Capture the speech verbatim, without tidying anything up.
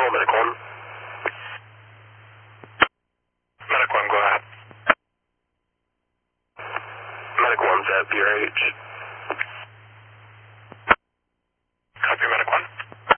call, Medic one. Medic one, go ahead. Medic one's at P R H.